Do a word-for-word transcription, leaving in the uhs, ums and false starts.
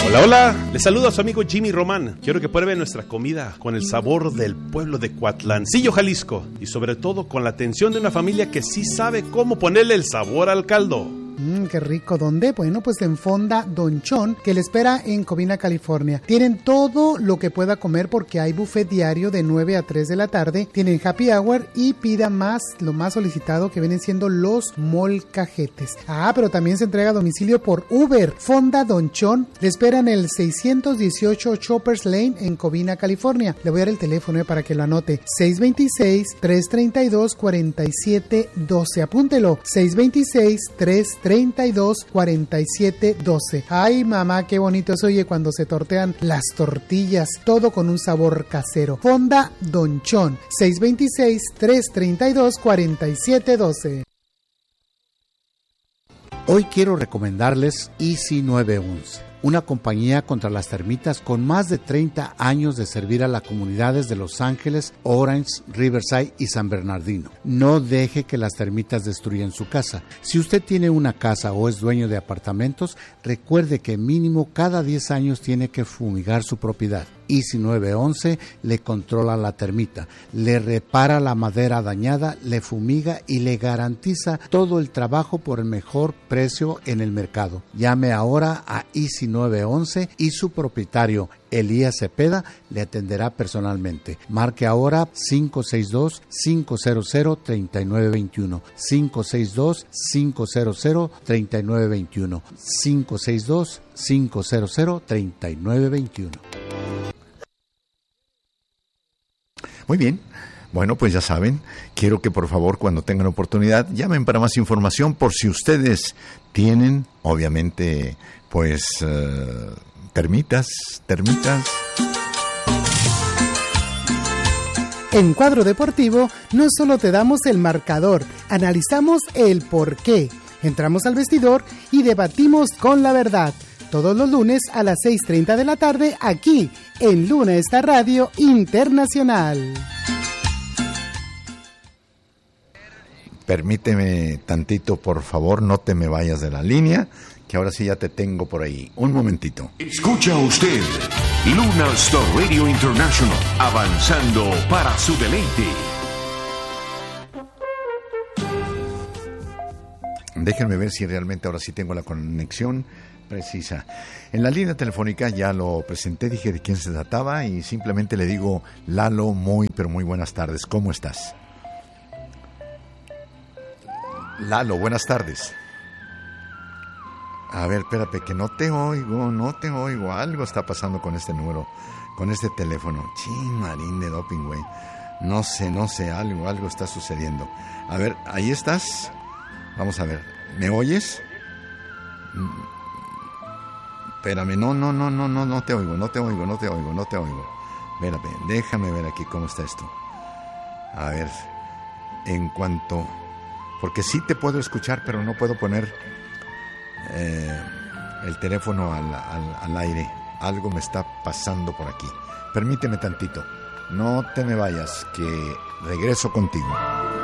Hola, hola, les saludo a su amigo Jimmy Román. Quiero que prueben nuestra comida con el sabor del pueblo de Coatlancillo, Jalisco, y sobre todo con la atención de una familia que sí sabe cómo ponerle el sabor al caldo. Mmm, qué rico. ¿Dónde? Bueno, pues en Fonda Don Chon, que le espera en Covina, California. Tienen todo lo que pueda comer porque hay buffet diario de nueve a tres de la tarde. Tienen happy hour y pida más, lo más solicitado que vienen siendo los molcajetes. Ah, pero también se entrega a domicilio por Uber. Fonda Don Chon le espera en el seiscientos dieciocho Choppers Lane en Covina, California. Le voy a dar el teléfono eh, para que lo anote. seis dos seis, tres tres dos, cuatro siete uno dos. Apúntelo. seis dos seis, tres tres dos, cuatro siete uno dos. Ay, mamá, qué bonito se oye cuando se tortean las tortillas, todo con un sabor casero. Fonda Don Chon, seis dos seis, tres tres dos, cuatro siete uno dos. Hoy quiero recomendarles Easy nueve once, una compañía contra las termitas con más de treinta años de servir a las comunidades de Los Ángeles, Orange, Riverside y San Bernardino. No deje que las termitas destruyan su casa. Si usted tiene una casa o es dueño de apartamentos, recuerde que mínimo cada diez años tiene que fumigar su propiedad. Easy nueve once le controla la termita, le repara la madera dañada, le fumiga y le garantiza todo el trabajo por el mejor precio en el mercado. Llame ahora a Easy nueve once y su propietario, Elías Cepeda, le atenderá personalmente. Marque ahora cinco seis dos, cinco cero cero, tres nueve dos uno, cinco seis dos, cinco cero cero, tres nueve dos uno, cinco seis dos, cinco cero cero, tres nueve dos uno. Muy bien, bueno, pues ya saben, quiero que por favor cuando tengan oportunidad llamen para más información por si ustedes tienen, obviamente, pues, uh, termitas, termitas. En Cuadro Deportivo no solo te damos el marcador, analizamos el porqué. Entramos al vestidor y debatimos con la verdad. Todos los lunes a las seis treinta de la tarde, aquí, en Luna Esta Radio Internacional. Permíteme tantito, por favor, no te me vayas de la línea, que ahora sí ya te tengo por ahí. Un momentito. Escucha usted, Luna Star Radio International, avanzando para su deleite. Déjenme ver si realmente ahora sí tengo la conexión precisa. En la línea telefónica ya lo presenté, dije de quién se trataba y simplemente le digo, Lalo, muy pero muy buenas tardes, ¿cómo estás? Lalo, buenas tardes. A ver, espérate, que no te oigo, no te oigo, algo está pasando con este número, con este teléfono. Chin, marín de doping, güey. No sé, no sé, algo, algo está sucediendo. A ver, ahí estás. Vamos a ver, ¿me oyes? Espérame, no, no, no, no, no, no te oigo, no te oigo, no te oigo, no te oigo. Espérame, déjame ver aquí cómo está esto. A ver, en cuanto... Porque sí te puedo escuchar, pero no puedo poner eh, el teléfono al, al, al aire. Algo me está pasando por aquí. Permíteme tantito. No te me vayas, que regreso contigo.